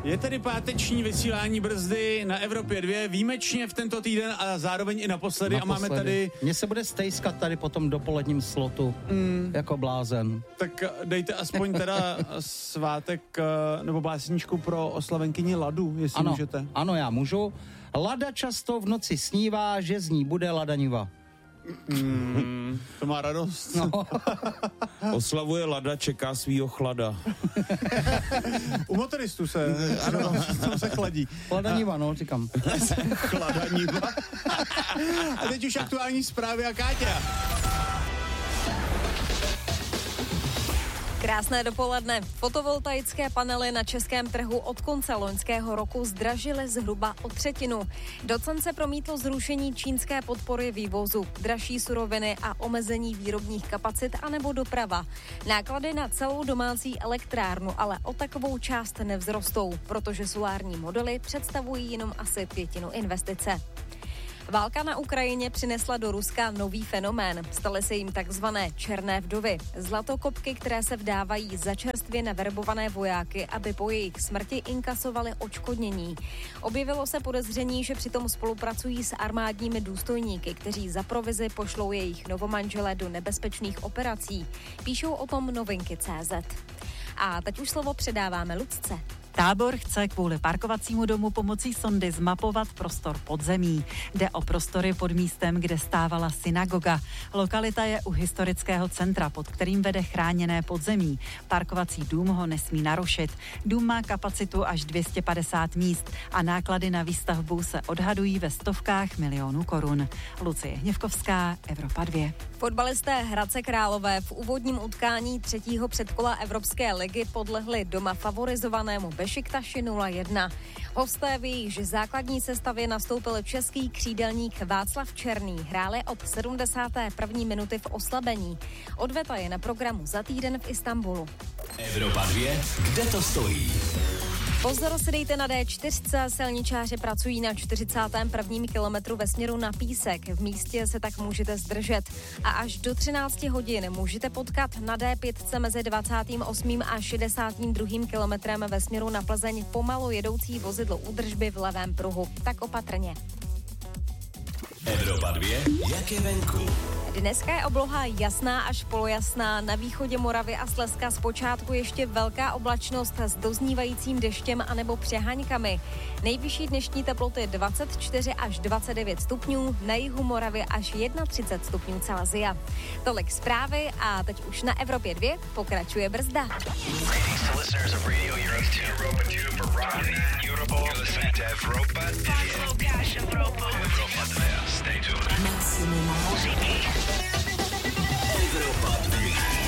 Je tedy páteční vysílání Brzdy na Evropě 2, výjimečně v tento týden a zároveň i naposledy. A máme tady... Mně se bude stejskat tady po tom dopoledním slotu, jako blázen. Tak dejte aspoň teda svátek nebo básničku pro oslavenkyni Ladu, jestli můžete. Ano, já můžu. Lada často v noci snívá, že z ní bude ladaniva. To má radost. No. Oslavuje Lada, čeká svýho chlada. U motoristů se chladí. Ladaniva, no, říkám. Chladaniva. A teď už aktuální zprávy a Káťa. Krásné dopoledne. Fotovoltaické panely na českém trhu od konce loňského roku zdražily zhruba o třetinu. Do cen se promítlo zrušení čínské podpory vývozu, dražší suroviny a omezení výrobních kapacit anebo doprava. Náklady na celou domácí elektrárnu ale o takovou část nevzrostou, protože solární modely představují jenom asi pětinu investice. Válka na Ukrajině přinesla do Ruska nový fenomén. Staly se jim takzvané černé vdovy. Zlatokopky, které se vdávají za čerstvě naverbované vojáky, aby po jejich smrti inkasovali odškodnění. Objevilo se podezření, že přitom spolupracují s armádními důstojníky, kteří za provizi pošlou jejich novomanžele do nebezpečných operací. Píšou o tom Novinky.cz. A teď už slovo předáváme Lucce. Tábor chce kvůli parkovacímu domu pomocí sondy zmapovat prostor podzemí. Jde o prostory pod místem, kde stávala synagoga. Lokalita je u historického centra, pod kterým vede chráněné podzemí. Parkovací dům ho nesmí narušit. Dům má kapacitu až 250 míst a náklady na výstavbu se odhadují ve stovkách milionů korun. Lucie Hněvkovská, Evropa 2. Fotbalisté Hradce Králové v úvodním utkání třetího předkola Evropské ligy podlehli doma favorizovanému Bešiktaši 0-1. Hosté v jejichž základní sestavě nastoupil český křídelník Václav Černý. Hráli od 71. minuty v oslabení. Odveta je na programu za týden v Istanbulu. Evropa 2, kde to stojí? Pozor si dejte na D4, silničáři pracují na 41. kilometru ve směru na Písek. V místě se tak můžete zdržet. A až do 13 hodin můžete potkat na D5 mezi 28. a 62. kilometrem ve směru na Plzeň pomalu jedoucí vozidlo údržby v levém pruhu. Tak opatrně. Evropa 2, jak je venku? Dneska je obloha jasná až polojasná, na východě Moravy a Slezska zpočátku ještě velká oblačnost s doznívajícím deštěm anebo přeháňkami. Nejvyšší dnešní teploty 24 až 29 stupňů, na jihu Moravy až 31 stupňů Celsia. Tolik zprávy a teď už na Evropě 2 pokračuje Brzda.